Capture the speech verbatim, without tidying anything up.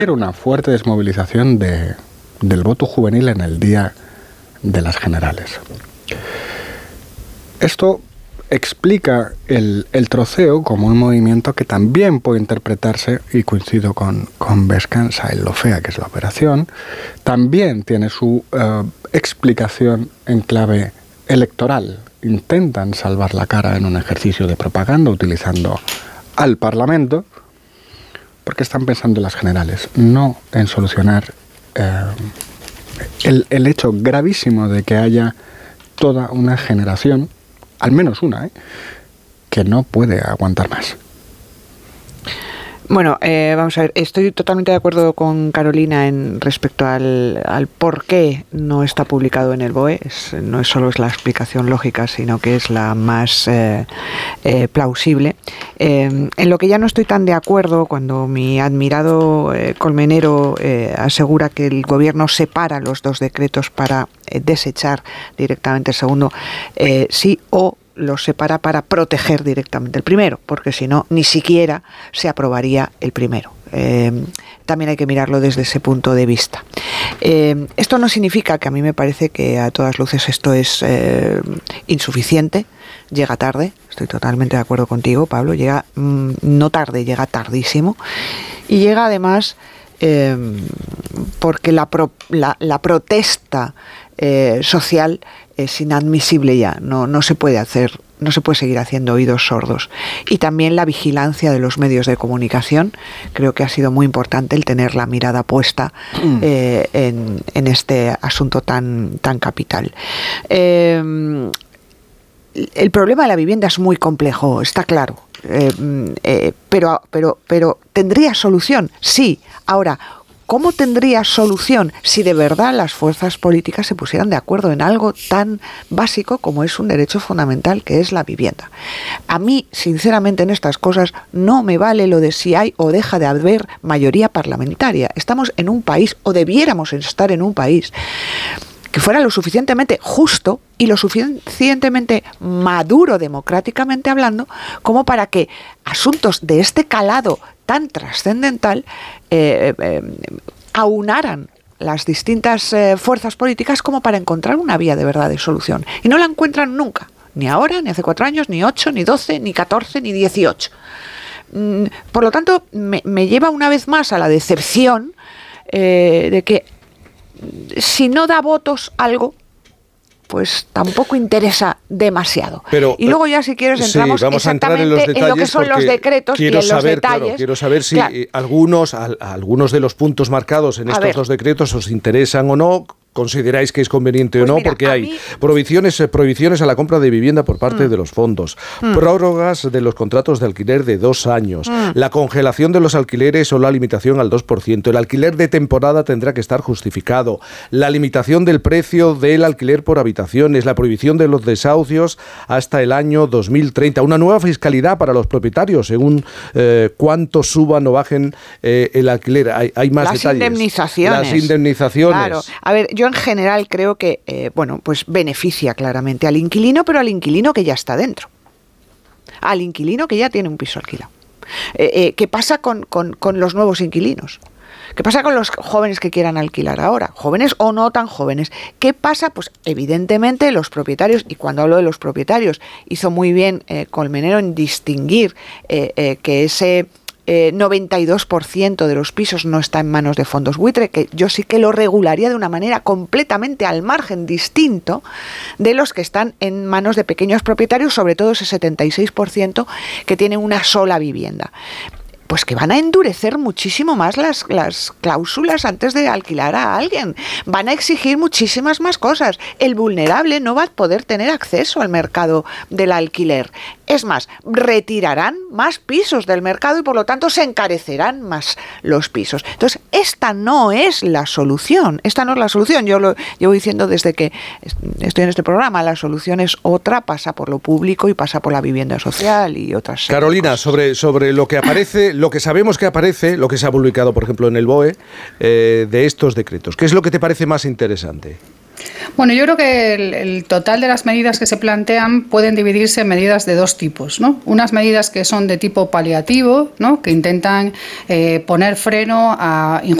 una fuerte desmovilización de, del voto juvenil en el día de las generales. Esto explica el, el troceo como un movimiento que también puede interpretarse, y coincido con, con Vescanza en lo fea que es la operación, también tiene su uh, explicación en clave electoral. Intentan salvar la cara en un ejercicio de propaganda utilizando al Parlamento, porque están pensando en las generales, no en solucionar eh, el, el hecho gravísimo de que haya toda una generación, al menos una, ¿eh?, que no puede aguantar más. Bueno, eh, vamos a ver, estoy totalmente de acuerdo con Carolina en respecto al, al por qué no está publicado en el B O E. Es, no es solo es la explicación lógica, sino que es la más eh, eh, plausible. Eh, en lo que ya no estoy tan de acuerdo, cuando mi admirado eh, Colmenero eh, asegura que el gobierno separa los dos decretos para eh, desechar directamente el segundo, eh, sí o los separa para proteger directamente el primero, porque si no, ni siquiera se aprobaría el primero. Eh, también hay que mirarlo desde ese punto de vista. Eh, esto no significa que a mí me parece que a todas luces esto es eh, insuficiente, llega tarde, estoy totalmente de acuerdo contigo, Pablo, llega mmm, no tarde, llega tardísimo, y llega además eh, porque la, pro, la, la protesta eh, social es inadmisible ya, no, no se puede hacer, no se puede seguir haciendo oídos sordos. Y también la vigilancia de los medios de comunicación, creo que ha sido muy importante el tener la mirada puesta eh, en, en este asunto tan, tan capital. Eh, el problema de la vivienda es muy complejo, está claro, eh, eh, pero, pero, pero ¿tendría solución? Sí. Ahora, ¿cómo tendría solución si de verdad las fuerzas políticas se pusieran de acuerdo en algo tan básico como es un derecho fundamental que es la vivienda? A mí, sinceramente, en estas cosas no me vale lo de si hay o deja de haber mayoría parlamentaria. Estamos en un país, o debiéramos estar en un país, que fuera lo suficientemente justo y lo suficientemente maduro democráticamente hablando como para que asuntos de este calado tan trascendental eh, eh, aunaran las distintas eh, fuerzas políticas como para encontrar una vía de verdad de solución. Y no la encuentran nunca, ni ahora, ni hace cuatro años, ni ocho, ni doce, ni catorce, ni dieciocho. Mm, por lo tanto, me, me lleva una vez más a la decepción eh, de que si no da votos algo, pues tampoco interesa demasiado. Pero, y luego ya, si quieres, entramos sí, vamos exactamente a entrar en, los en lo que son los decretos y en los saber, detalles. Claro, quiero saber si claro. algunos, a, algunos de los puntos marcados en estos dos decretos os interesan o no. ¿Consideráis que es conveniente pues o no? Mira, porque hay mí... prohibiciones, eh, prohibiciones a la compra de vivienda por parte mm. de los fondos, mm. prórrogas de los contratos de alquiler de dos años, mm. la congelación de los alquileres o la limitación al dos por ciento, el alquiler de temporada tendrá que estar justificado, la limitación del precio del alquiler por habitaciones, la prohibición de los desahucios hasta el año dos mil treinta, una nueva fiscalidad para los propietarios según eh, cuánto suban o bajen eh, el alquiler. Hay, hay más Las detalles. Las indemnizaciones. Las indemnizaciones. Claro. A ver, yo en general creo que, eh, bueno, pues beneficia claramente al inquilino, pero al inquilino que ya está dentro. Al inquilino que ya tiene un piso alquilado. Eh, eh, ¿Qué pasa con, con, con los nuevos inquilinos? ¿Qué pasa con los jóvenes que quieran alquilar ahora? Jóvenes o no tan jóvenes. ¿Qué pasa? Pues evidentemente los propietarios, y cuando hablo de los propietarios, hizo muy bien eh, Colmenero en distinguir eh, eh, que ese... Eh, noventa y dos por ciento de los pisos no está en manos de fondos buitre, que yo sí que lo regularía de una manera completamente al margen, distinto de los que están en manos de pequeños propietarios, sobre todo ese setenta y seis por ciento que tienen una sola vivienda. Pues que van a endurecer muchísimo más las, las cláusulas antes de alquilar a alguien. Van a exigir muchísimas más cosas. El vulnerable no va a poder tener acceso al mercado del alquiler. Es más, retirarán más pisos del mercado y por lo tanto se encarecerán más los pisos. Entonces, esta no es la solución. Esta no es la solución. Yo lo llevo diciendo desde que estoy en este programa. La solución es otra, pasa por lo público y pasa por la vivienda social y otras Carolina, cosas. sobre, sobre lo que aparece, lo que sabemos que aparece, lo que se ha publicado, por ejemplo, en el B O E, eh, de estos decretos. ¿Qué es lo que te parece más interesante? Bueno, yo creo que el, el total de las medidas que se plantean pueden dividirse en medidas de dos tipos, ¿no? Unas medidas que son de tipo paliativo, ¿no? Que intentan eh, poner freno a